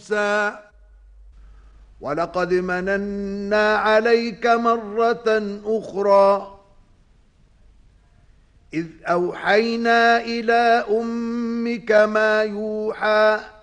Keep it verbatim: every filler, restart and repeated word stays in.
موسى ولقد مننا عليك مرة أخرى إذ أوحينا إلى أمك ما يوحى